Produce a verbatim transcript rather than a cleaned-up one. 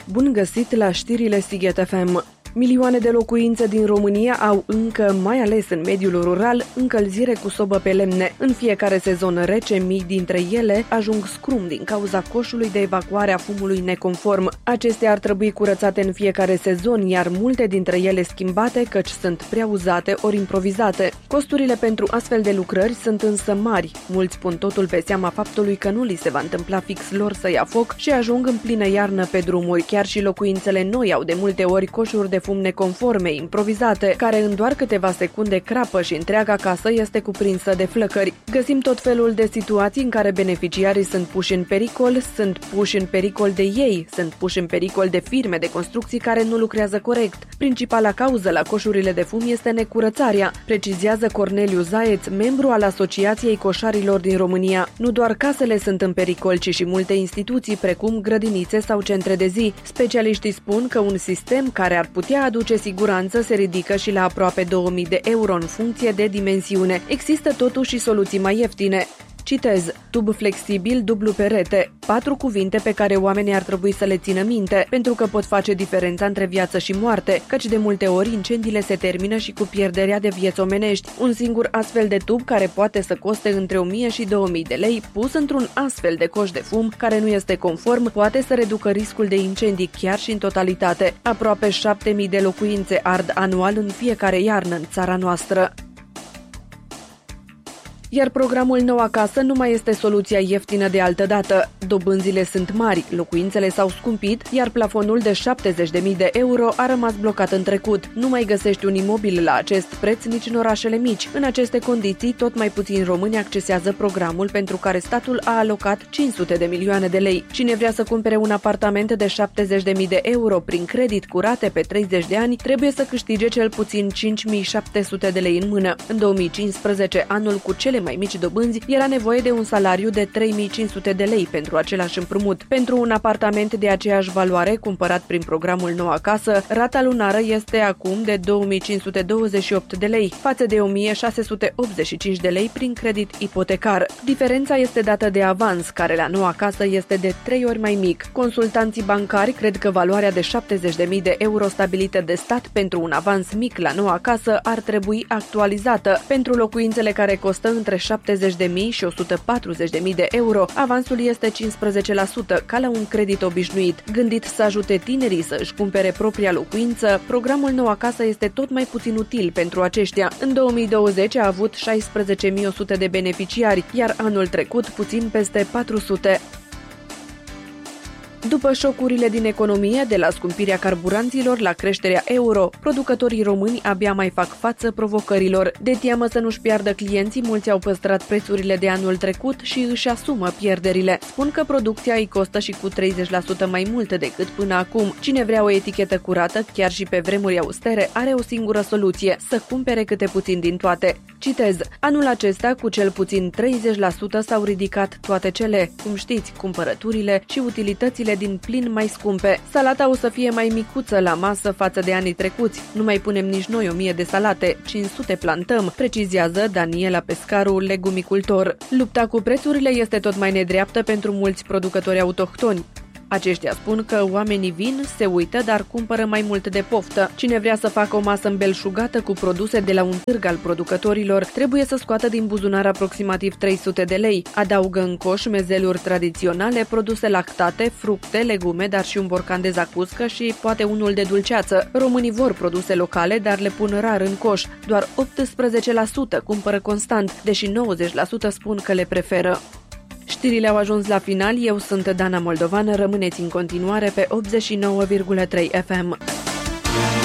Bun găsit la știrile Sighet F M! Milioane de locuințe din România au încă, mai ales în mediul rural, încălzire cu sobă pe lemne. În fiecare sezon rece, mii dintre ele ajung scrum din cauza coșului de evacuare a fumului neconform. Acestea ar trebui curățate în fiecare sezon, iar multe dintre ele schimbate, căci sunt prea uzate ori improvizate. Costurile pentru astfel de lucrări sunt însă mari. Mulți pun totul pe seama faptului că nu li se va întâmpla fix lor să ia foc și ajung în plină iarnă pe drumuri. Chiar și locuințele noi au de multe ori coșuri de fum neconforme, improvizate, care în doar câteva secunde crapă și întreaga casă este cuprinsă de flăcări. Găsim tot felul de situații în care beneficiarii sunt puși în pericol, sunt puși în pericol de ei, sunt puși în pericol de firme de construcții care nu lucrează corect. Principala cauză la coșurile de fum este necurățarea, precizează Corneliu Zaeț, membru al Asociației Coșarilor din România. Nu doar casele sunt în pericol, ci și multe instituții, precum grădinițe sau centre de zi. Specialiștii spun că un sistem care ar putea aduce siguranță se ridică și la aproape două mii de euro în funcție de dimensiune. Există totuși și soluții mai ieftine. Citez: tub flexibil dublu perete. Patru cuvinte pe care oamenii ar trebui să le țină minte, pentru că pot face diferența între viață și moarte, căci de multe ori incendiile se termină și cu pierderea de vieți omenești. Un singur astfel de tub, care poate să coste între o mie și două mii de lei, pus într-un astfel de coș de fum care nu este conform, poate să reducă riscul de incendii chiar și în totalitate. Aproape șapte mii de locuințe ard anual în fiecare iarnă în țara noastră. Iar programul Nou Acasă nu mai este soluția ieftină de altă dată. Dobânzile sunt mari, locuințele s-au scumpit, iar plafonul de șaptezeci de mii de euro a rămas blocat în trecut. Nu mai găsești un imobil la acest preț nici în orașele mici. În aceste condiții, tot mai puțini români accesează programul pentru care statul a alocat cinci sute de milioane de lei. Cine vrea să cumpere un apartament de șaptezeci de mii de euro prin credit cu rate pe treizeci de ani, trebuie să câștige cel puțin cinci mii șapte sute de lei în mână. În două mii cincisprezece, anul cu cele mai mici dobânzi, era nevoie de un salariu de trei mii cinci sute de lei pentru același împrumut. Pentru un apartament de aceeași valoare, cumpărat prin programul Nou Acasă, rata lunară este acum de două mii cinci sute douăzeci și opt de lei, față de o mie șase sute optzeci și cinci de lei prin credit ipotecar. Diferența este dată de avans, care la Nou Acasă este de trei ori mai mic. Consultanții bancari cred că valoarea de șaptezeci de mii de euro stabilită de stat pentru un avans mic la Nou Acasă ar trebui actualizată. Pentru locuințele care costă între șaptezeci de mii și o sută patruzeci de mii de euro, avansul este cincisprezece la sută, ca la un credit obișnuit. Gândit să ajute tinerii să își cumpere propria locuință, programul Nou Acasă este tot mai puțin util pentru aceștia. În două mii douăzeci a avut șaisprezece mii o sută de beneficiari, iar anul trecut puțin peste patru sute. După șocurile din economie, de la scumpirea carburanților la creșterea euro, producătorii români abia mai fac față provocărilor. De teamă să nu-și piardă clienții, mulți au păstrat prețurile de anul trecut și își asumă pierderile. Spun că producția îi costă și cu treizeci la sută mai mult decât până acum. Cine vrea o etichetă curată, chiar și pe vremuri austere, are o singură soluție: să cumpere câte puțin din toate. Citez: anul acesta, cu cel puțin treizeci la sută s-au ridicat toate cele, cum știți, cumpărăturile și utilitățile din plin mai scumpe. Salata o să fie mai micuță la masă față de anii trecuți. Nu mai punem nici noi o mie de salate, cinci sute plantăm, precizează Daniela Pescaru, legumicultor. Lupta cu prețurile este tot mai nedreaptă pentru mulți producători autohtoni. Aceștia spun că oamenii vin, se uită, dar cumpără mai mult de poftă. Cine vrea să facă o masă îmbelșugată cu produse de la un târg al producătorilor, trebuie să scoată din buzunar aproximativ trei sute de lei. Adaugă în coș mezeluri tradiționale, produse lactate, fructe, legume, dar și un borcan de zacuscă și poate unul de dulceață. Românii vor produse locale, dar le pun rar în coș. Doar optsprezece la sută cumpără constant, deși nouăzeci la sută spun că le preferă. Știrile au ajuns la final, eu sunt Dana Moldovan, rămâneți în continuare pe optzeci și nouă virgulă trei F M.